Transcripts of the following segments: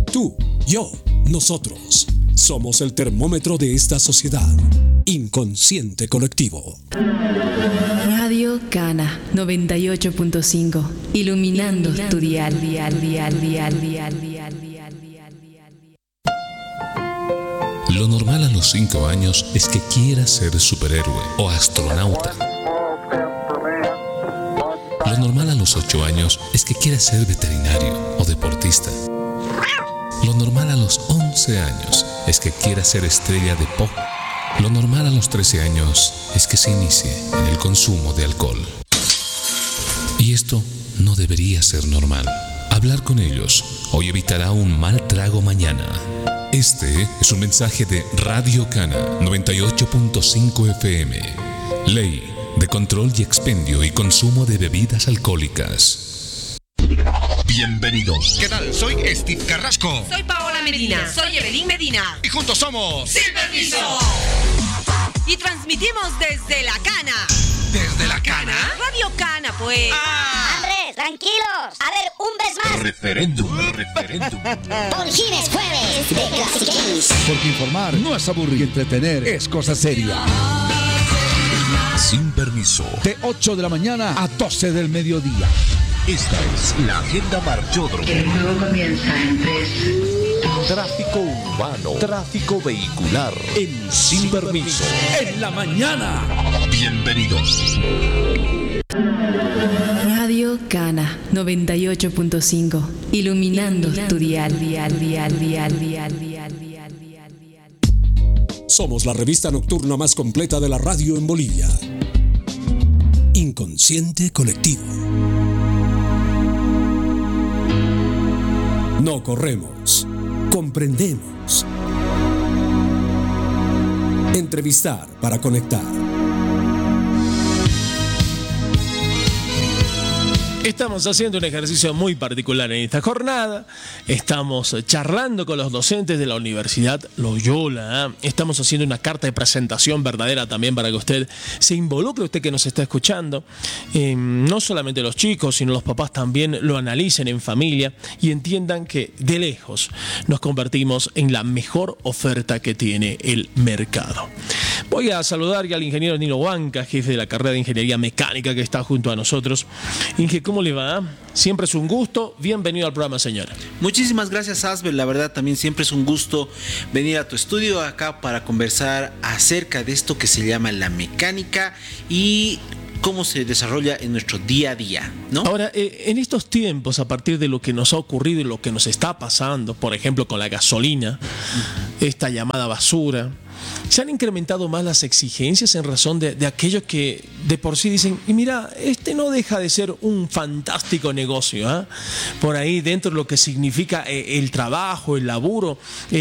Tú, yo, nosotros. Somos el termómetro de esta sociedad. Inconsciente colectivo. Radio Cana 98.5. Iluminando tu dial. Lo normal a los 5 años es que quieras ser superhéroe o astronauta. Lo normal a los 8 años es que quieras ser veterinario o deportista. Lo normal a los 11 años es que quieras ser estrella de pop. Lo normal a los 13 años es que se inicie en el consumo de alcohol. Y esto no debería ser normal. Hablar con ellos hoy evitará un mal trago mañana. Este es un mensaje de Radio Cana 98.5 FM. Ley de control y expendio y consumo de bebidas alcohólicas. Bienvenidos. ¿Qué tal? Soy Steve Carrasco. Soy Paola Medina. Soy Evelyn Medina. Y juntos somos Sin Permiso. Y transmitimos desde La Cana. ¿Desde La Cana? Radio Cana, pues. Andrés, tranquilos. A ver, un vez más. Referéndum. Por fin es jueves de Classic Games. Porque informar no es aburrir y entretener es cosa seria. Sin Permiso. De 8 de la mañana a 12 del mediodía. Esta es la agenda Marchódromo. El juego comienza en 3. Tráfico urbano, tráfico vehicular en Sin Permiso. En la mañana. Bienvenidos. Radio Cana 98.5. Iluminando tu dial. Somos la revista nocturna más completa de la radio en Bolivia. Inconsciente colectivo. No corremos, comprendemos. Entrevistar para conectar. Estamos haciendo un ejercicio muy particular en esta jornada. Estamos charlando con los docentes de la Universidad Loyola. Estamos haciendo una carta de presentación verdadera también para que usted se involucre, usted que nos está escuchando. No solamente los chicos, sino los papás también lo analicen en familia y entiendan que de lejos nos convertimos en la mejor oferta que tiene el mercado. Voy a saludar ya al ingeniero Nilo Huanca, jefe de la carrera de Ingeniería Mecánica que está junto a nosotros. Inge, ¿cómo le va? Siempre es un gusto. Bienvenido al programa, señor. Muchísimas gracias, Asbel. La verdad, también siempre es un gusto venir a tu estudio acá para conversar acerca de esto que se llama la mecánica y cómo se desarrolla en nuestro día a día, ¿no? Ahora, en estos tiempos, a partir de lo que nos ha ocurrido y lo que nos está pasando, por ejemplo, con la gasolina, esta llamada basura, se han incrementado más las exigencias en razón de aquellos que de por sí dicen, y mira, este no deja de ser un fantástico negocio, ¿eh? Por ahí dentro de lo que significa el trabajo, el laburo,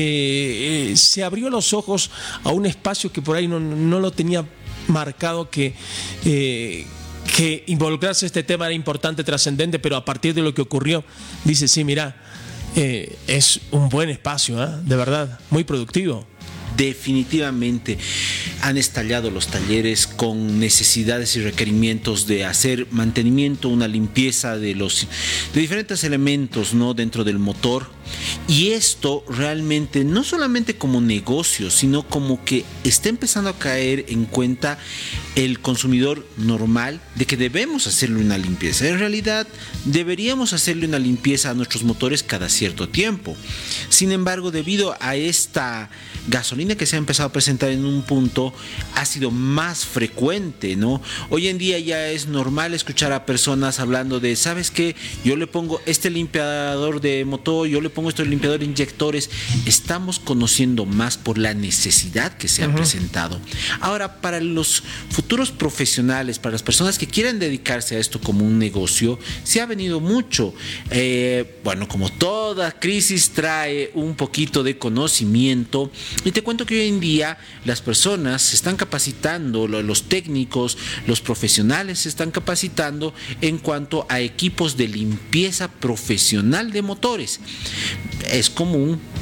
se abrió los ojos a un espacio que por ahí no lo tenía marcado, que involucrarse este tema era importante, trascendente, pero a partir de lo que ocurrió, dice, sí, mira, es un buen espacio, de verdad, muy productivo. Definitivamente han estallado los talleres con necesidades y requerimientos de hacer mantenimiento, una limpieza de diferentes elementos, ¿no?, dentro del motor. Y esto realmente no solamente como negocio, sino como que está empezando a caer en cuenta el consumidor normal de que debemos hacerle una limpieza. En realidad deberíamos hacerle una limpieza a nuestros motores cada cierto tiempo. Sin embargo, debido a esta gasolina que se ha empezado a presentar en un punto, ha sido más frecuente, ¿no? Hoy en día ya es normal escuchar a personas hablando de, ¿sabes qué? Yo le pongo este limpiador de motor, yo le pongo este limpiador de inyectores. Estamos conociendo más por la necesidad que se ha presentado. Ahora, para los futuros profesionales, para las personas que quieran dedicarse a esto como un negocio, se ha venido mucho. Bueno, como toda crisis trae un poquito de conocimiento, y te cuento que hoy en día las personas se están capacitando, los técnicos, los profesionales se están capacitando en cuanto a equipos de limpieza profesional de motores. Es común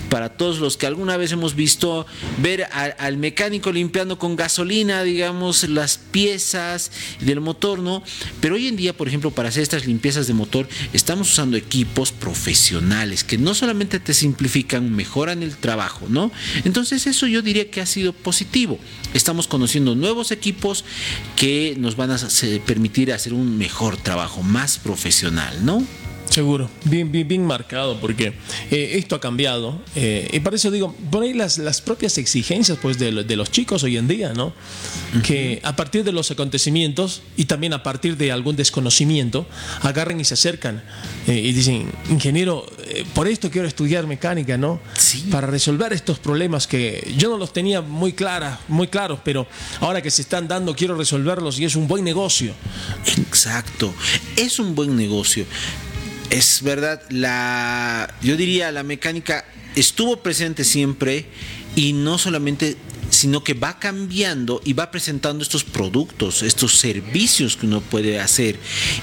para todos los que alguna vez hemos visto ver al mecánico limpiando con gasolina, digamos, las piezas del motor, ¿no? Pero hoy en día, por ejemplo, para hacer estas limpiezas de motor, estamos usando equipos profesionales que no solamente te simplifican, mejoran el trabajo, ¿no? Entonces eso yo diría que ha sido positivo. Estamos conociendo nuevos equipos que nos van a permitir hacer un mejor trabajo, más profesional, ¿no? Seguro, bien marcado, porque esto ha cambiado, y por eso digo, por ahí las propias exigencias pues de los chicos hoy en día, ¿no? Que a partir de los acontecimientos y también a partir de algún desconocimiento, agarran y se acercan y dicen, ingeniero, por esto quiero estudiar mecánica, ¿no? Sí. Para resolver estos problemas que yo no los tenía muy claros, pero ahora que se están dando quiero resolverlos y es un buen negocio. Exacto, es un buen negocio. Es verdad, yo diría la mecánica estuvo presente siempre y no solamente, sino que va cambiando y va presentando estos productos, estos servicios que uno puede hacer.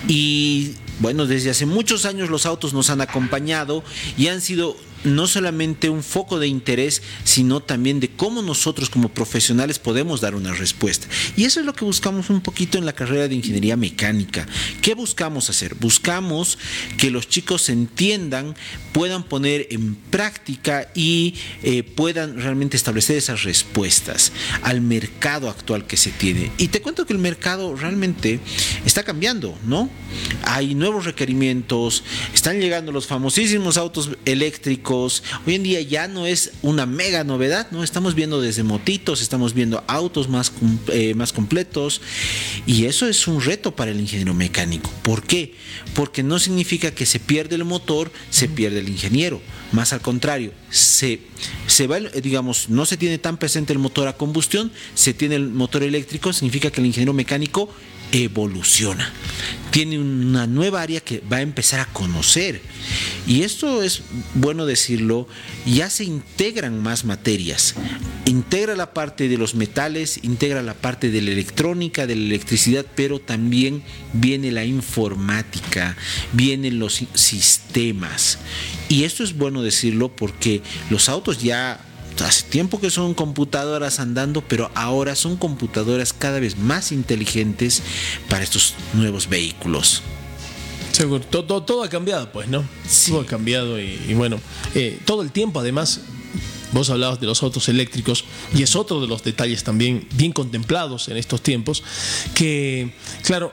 Y bueno, desde hace muchos años los autos nos han acompañado y han sido no solamente un foco de interés, sino también de cómo nosotros como profesionales podemos dar una respuesta. Y eso es lo que buscamos un poquito en la carrera de ingeniería mecánica. ¿Qué buscamos hacer? Buscamos que los chicos entiendan, puedan poner en práctica y puedan realmente establecer esas respuestas al mercado actual que se tiene. Y te cuento que el mercado realmente está cambiando, ¿no? Hay nuevos requerimientos, están llegando los famosísimos autos eléctricos. Hoy en día ya no es una mega novedad, ¿no? Estamos viendo desde motitos, estamos viendo autos más completos, y eso es un reto para el ingeniero mecánico. ¿Por qué? Porque no significa que se pierde el motor, se pierde el ingeniero. Más al contrario, se va, digamos, no se tiene tan presente el motor a combustión, se tiene el motor eléctrico, significa que el ingeniero mecánico evoluciona, tiene una nueva área que va a empezar a conocer, y esto es bueno decirlo, ya se integran más materias, integra la parte de los metales, integra la parte de la electrónica, de la electricidad, pero también viene la informática, vienen los sistemas, y esto es bueno decirlo porque los autos ya hace tiempo que son computadoras andando, pero ahora son computadoras cada vez más inteligentes para estos nuevos vehículos. Seguro, todo ha cambiado, pues, ¿no? Sí. Todo ha cambiado y bueno, todo el tiempo, además, vos hablabas de los autos eléctricos y es otro de los detalles también bien contemplados en estos tiempos, que, claro,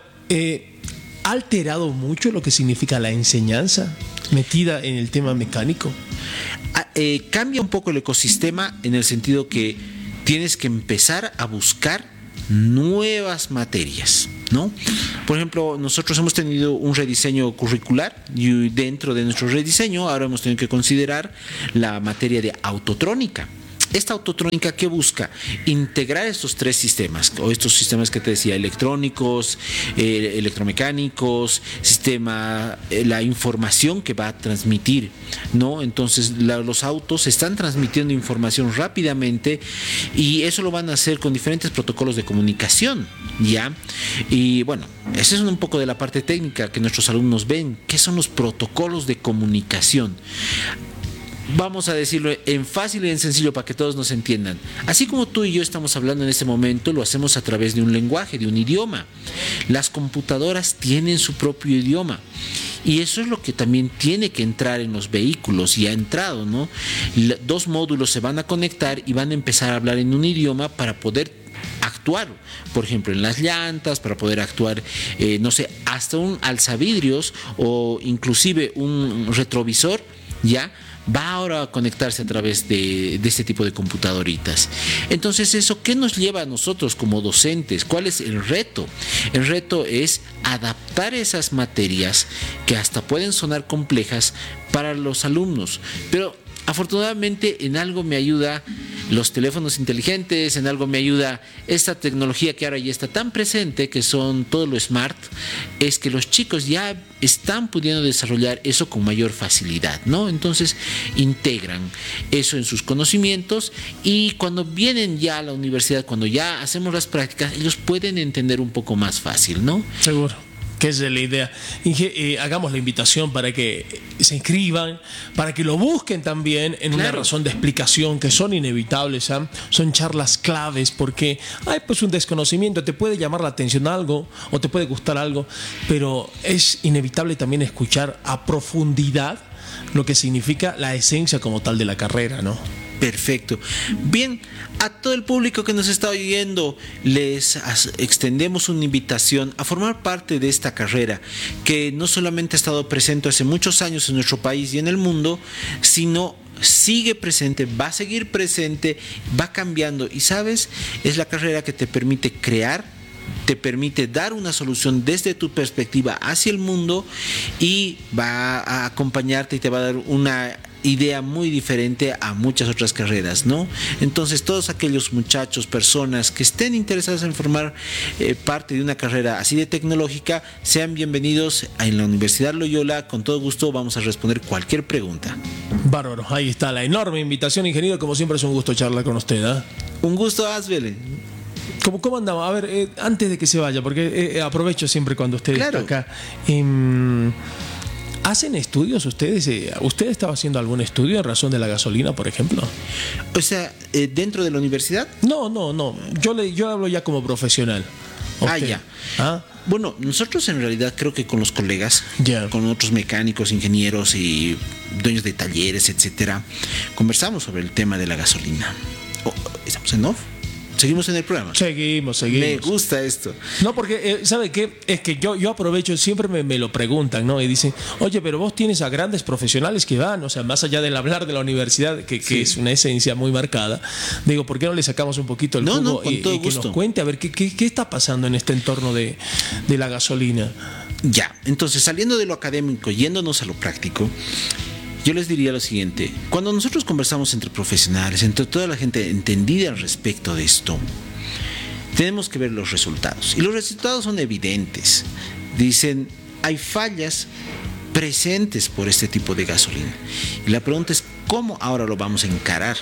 ha alterado mucho lo que significa la enseñanza metida en el tema mecánico. Cambia un poco el ecosistema en el sentido que tienes que empezar a buscar nuevas materias, ¿no? Por ejemplo, nosotros hemos tenido un rediseño curricular y dentro de nuestro rediseño ahora hemos tenido que considerar la materia de autotrónica. Esta autotrónica, ¿qué busca? Integrar estos tres sistemas, o estos sistemas que te decía, electrónicos, electromecánicos, la información que va a transmitir, ¿no? Entonces los autos están transmitiendo información rápidamente y eso lo van a hacer con diferentes protocolos de comunicación, ¿ya? Y bueno, esa es un poco de la parte técnica que nuestros alumnos ven. ¿Qué son los protocolos de comunicación? Vamos a decirlo en fácil y en sencillo para que todos nos entiendan. Así como tú y yo estamos hablando en este momento, lo hacemos a través de un lenguaje, de un idioma. Las computadoras tienen su propio idioma. Y eso es lo que también tiene que entrar en los vehículos, y ha entrado, ¿no? Dos módulos se van a conectar y van a empezar a hablar en un idioma para poder actuar, por ejemplo, en las llantas, para poder actuar, no sé, hasta un alzavidrios o inclusive un retrovisor, ¿ya? Va ahora a conectarse a través de este tipo de computadoritas. Entonces, ¿eso qué nos lleva a nosotros como docentes? ¿Cuál es el reto? El reto es adaptar esas materias que hasta pueden sonar complejas para los alumnos, pero afortunadamente en algo me ayuda los teléfonos inteligentes, en algo me ayuda esta tecnología que ahora ya está tan presente, que son todo lo smart, es que los chicos ya están pudiendo desarrollar eso con mayor facilidad, ¿no? Entonces integran eso en sus conocimientos y cuando vienen ya a la universidad, cuando ya hacemos las prácticas, ellos pueden entender un poco más fácil, ¿no? Seguro. Que esa es la idea. Hagamos la invitación para que se inscriban, para que lo busquen también en una razón de explicación, que son inevitables, ¿eh? Son charlas claves, porque hay pues un desconocimiento, te puede llamar la atención algo o te puede gustar algo, pero es inevitable también escuchar a profundidad lo que significa la esencia como tal de la carrera, ¿no? Perfecto. Bien, a todo el público que nos está oyendo, les extendemos una invitación a formar parte de esta carrera, que no solamente ha estado presente hace muchos años en nuestro país y en el mundo, sino sigue presente, va a seguir presente, va cambiando. Y sabes, es la carrera que te permite crear, te permite dar una solución desde tu perspectiva hacia el mundo, y va a acompañarte y te va a dar una idea muy diferente a muchas otras carreras, ¿no? Entonces, todos aquellos muchachos, personas que estén interesados en formar parte de una carrera así de tecnológica, sean bienvenidos en la Universidad Loyola. Con todo gusto vamos a responder cualquier pregunta. Bárbaro, ahí está la enorme invitación, ingeniero. Como siempre es un gusto charlar con usted, ¿eh? Un gusto, Asbel. ¿Cómo andamos? A ver, antes de que se vaya, porque aprovecho siempre cuando usted está acá. ¿Hacen estudios ustedes? ¿Usted estaba haciendo algún estudio en razón de la gasolina, por ejemplo? O sea, ¿dentro de la universidad? No. Yo hablo ya como profesional. Ya. Bueno, nosotros en realidad creo que con los colegas, con otros mecánicos, ingenieros y dueños de talleres, etcétera, conversamos sobre el tema de la gasolina. ¿Estamos en off? ¿Seguimos en el programa? Seguimos. Me gusta esto. No, porque, ¿sabe qué? Es que yo aprovecho, siempre me lo preguntan, ¿no? Y dicen, oye, pero vos tienes a grandes profesionales que van, o sea, más allá del hablar de la universidad, que es una esencia muy marcada. Digo, ¿por qué no le sacamos un poquito el jugo y que nos cuente a ver qué está pasando en este entorno de la gasolina? Ya, entonces, saliendo de lo académico, yéndonos a lo práctico, yo les diría lo siguiente: cuando nosotros conversamos entre profesionales, entre toda la gente entendida al respecto de esto, tenemos que ver los resultados. Y los resultados son evidentes. Dicen, hay fallas presentes por este tipo de gasolina. Y la pregunta es, ¿cómo ahora lo vamos a encarar?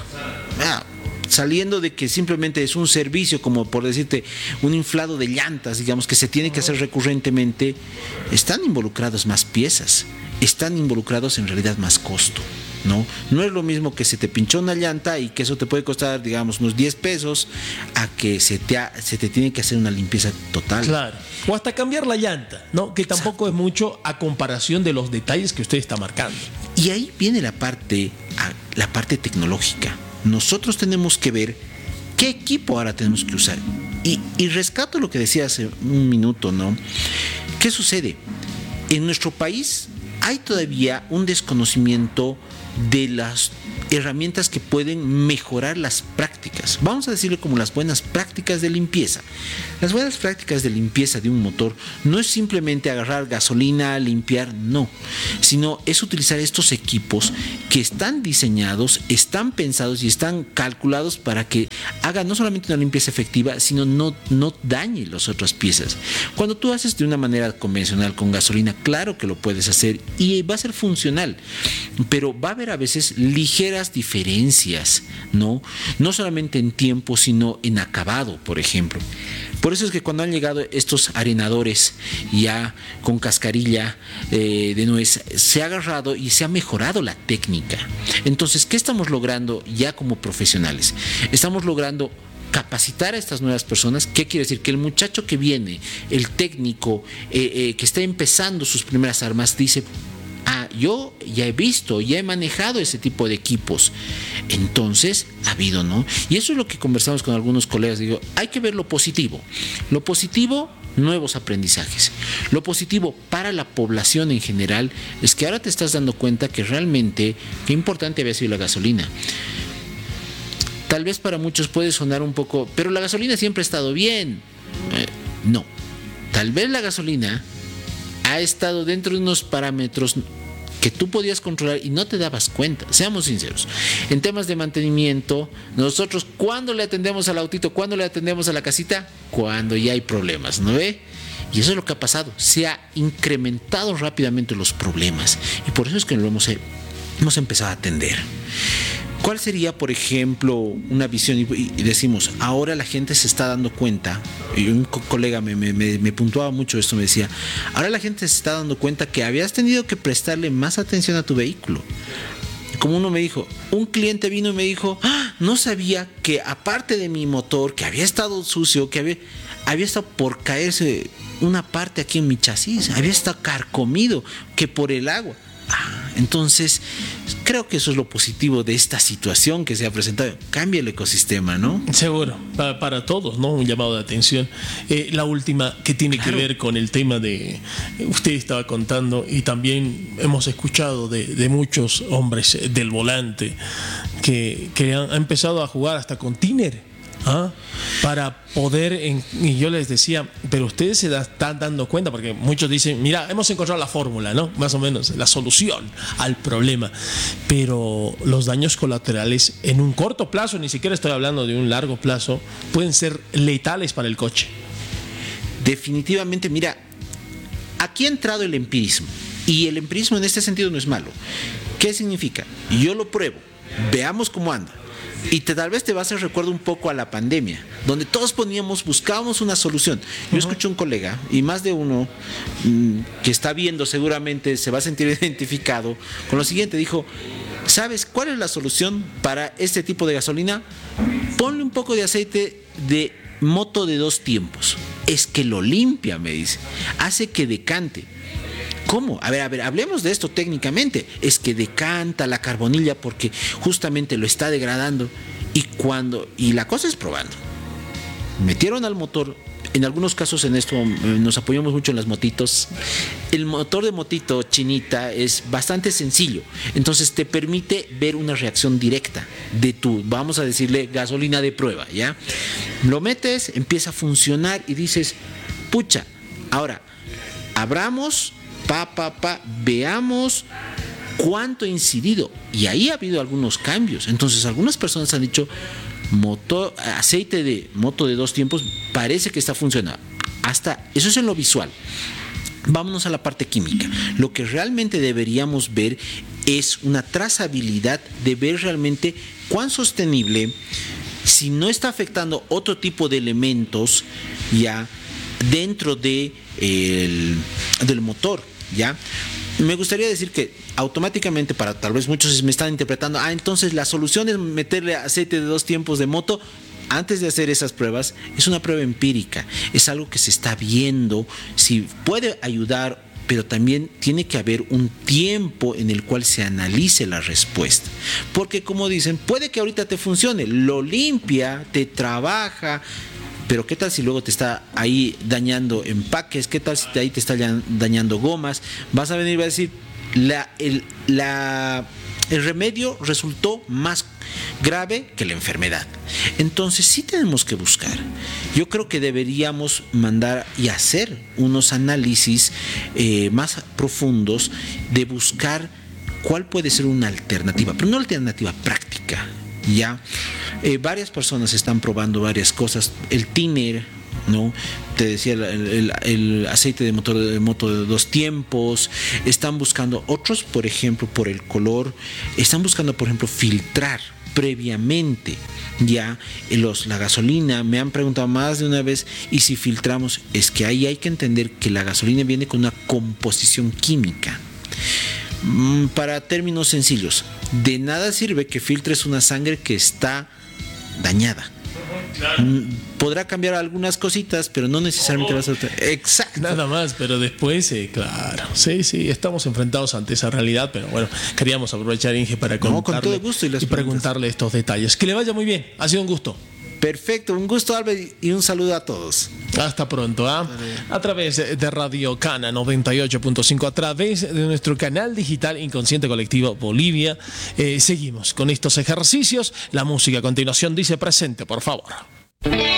Saliendo de que simplemente es un servicio, como por decirte, un inflado de llantas, digamos, que se tiene que hacer recurrentemente, están involucrados más piezas, están involucrados en realidad más costo, ¿no? No es lo mismo que se te pinchó una llanta y que eso te puede costar, digamos, unos 10 pesos, a que se te tiene que hacer una limpieza total. Claro. O hasta cambiar la llanta, ¿no? Que tampoco es mucho a comparación de los detalles que usted está marcando. Y ahí viene la parte tecnológica. Nosotros tenemos que ver qué equipo ahora tenemos que usar. Y rescato lo que decía hace un minuto, ¿no? ¿Qué sucede? En nuestro país hay todavía un desconocimiento de las herramientas que pueden mejorar las prácticas. Vamos a decirlo como las buenas prácticas de limpieza. Las buenas prácticas de limpieza de un motor no es simplemente agarrar gasolina, limpiar, no, sino es utilizar estos equipos que están diseñados, están pensados y están calculados para que haga no solamente una limpieza efectiva, sino no dañe las otras piezas. Cuando tú haces de una manera convencional con gasolina, claro que lo puedes hacer y va a ser funcional, pero va a haber a veces ligeras diferencias, ¿no? No solamente en tiempo, sino en acabado, por ejemplo. Por eso es que cuando han llegado estos arenadores ya con cascarilla de nuez, se ha agarrado y se ha mejorado la técnica. Entonces, ¿qué estamos logrando ya como profesionales? Estamos logrando capacitar a estas nuevas personas. ¿Qué quiere decir? Que el muchacho que viene, el técnico que está empezando sus primeras armas, dice: yo ya he visto, ya he manejado ese tipo de equipos. Entonces, ha habido, ¿no? Y eso es lo que conversamos con algunos colegas. Digo, hay que ver lo positivo. Lo positivo, nuevos aprendizajes. Lo positivo para la población en general es que ahora te estás dando cuenta que realmente qué importante había sido la gasolina. Tal vez para muchos puede sonar un poco, pero la gasolina siempre ha estado bien. No. Tal vez la gasolina ha estado dentro de unos parámetros que tú podías controlar y no te dabas cuenta. Seamos sinceros, en temas de mantenimiento, nosotros, ¿cuándo le atendemos al autito? ¿Cuándo le atendemos a la casita? Cuando ya hay problemas, ¿no ve? Y eso es lo que ha pasado. Se ha incrementado rápidamente los problemas y por eso es que lo hemos empezado a atender. ¿Cuál sería, por ejemplo, una visión? Y decimos, ahora la gente se está dando cuenta, y un colega me puntuaba mucho esto, me decía, ahora la gente se está dando cuenta que habías tenido que prestarle más atención a tu vehículo. Como uno me dijo, un cliente vino y me dijo, no sabía que aparte de mi motor, que había estado sucio, que había estado por caerse una parte aquí en mi chasis, había estado carcomido, que por el agua. Entonces, creo que eso es lo positivo de esta situación que se ha presentado. Cambia el ecosistema, ¿no? Seguro, para todos, ¿no? Un llamado de atención. La última que tiene que ver con el tema de, usted estaba contando, y también hemos escuchado de muchos hombres del volante que han empezado a jugar hasta con tiner. Para poder, y yo les decía, pero ustedes se están dando cuenta, porque muchos dicen, mira, hemos encontrado la fórmula, ¿no? Más o menos, la solución al problema, pero los daños colaterales en un corto plazo, ni siquiera estoy hablando de un largo plazo, pueden ser letales para el coche. Definitivamente, mira, aquí ha entrado el empirismo, y el empirismo en este sentido no es malo. ¿Qué significa? Yo lo pruebo, veamos cómo anda. Y tal vez te va a hacer recuerdo un poco a la pandemia, donde todos buscábamos una solución. Yo escuché a un colega, y más de uno que está viendo seguramente se va a sentir identificado con lo siguiente. Dijo, ¿sabes cuál es la solución para este tipo de gasolina? Ponle un poco de aceite de moto de 2 tiempos. Es que lo limpia, me dice, hace que decante. ¿Cómo? A ver, hablemos de esto técnicamente. Es que decanta la carbonilla porque justamente lo está degradando. Y la cosa es probando. Metieron al motor. En algunos casos en esto nos apoyamos mucho en las motitos. El motor de motito chinita es bastante sencillo. Entonces te permite ver una reacción directa de tu, vamos a decirle, gasolina de prueba, ¿ya? Lo metes, empieza a funcionar y dices, pucha, ahora, abramos... veamos cuánto ha incidido. Y ahí ha habido algunos cambios. Entonces algunas personas han dicho, aceite de moto de 2 tiempos parece que está funcionando. Hasta eso es en lo visual. Vámonos a la parte química. Lo que realmente deberíamos ver es una trazabilidad de ver realmente cuán sostenible, si no está afectando otro tipo de elementos ya dentro del motor. ¿Ya? Me gustaría decir que automáticamente, para tal vez muchos me están interpretando, entonces la solución es meterle aceite de 2 tiempos de moto. Antes de hacer esas pruebas, es una prueba empírica, es algo que se está viendo, si puede ayudar, pero también tiene que haber un tiempo en el cual se analice la respuesta. Porque como dicen, puede que ahorita te funcione, lo limpia, te trabaja, pero ¿qué tal si luego te está ahí dañando empaques? ¿Qué tal si ahí te está dañando gomas? Vas a venir y vas a decir, el remedio resultó más grave que la enfermedad. Entonces sí tenemos que buscar. Yo creo que deberíamos mandar y hacer unos análisis más profundos de buscar cuál puede ser una alternativa, pero no alternativa práctica. Ya varias personas están probando varias cosas. El thinner, ¿no? Te decía, el aceite de moto de 2 tiempos. Están buscando otros, por ejemplo, por el color. Están buscando, por ejemplo, filtrar previamente ya la gasolina. Me han preguntado más de una vez, y si filtramos, es que ahí hay que entender que la gasolina viene con una composición química. Para términos sencillos, de nada sirve que filtres una sangre que está dañada. Claro. Podrá cambiar algunas cositas, pero no necesariamente vas a... Exacto. Nada más, pero después, claro. Sí, estamos enfrentados ante esa realidad, pero bueno, queríamos aprovechar, Inge, para contarle, con todo gusto y preguntarle estos detalles. Que le vaya muy bien, ha sido un gusto. Perfecto, un gusto, Albert, y un saludo a todos. Hasta pronto, a través de Radio Cana 98.5, a través de nuestro canal digital Inconsciente Colectivo Bolivia. Seguimos con estos ejercicios. La música a continuación dice presente, por favor.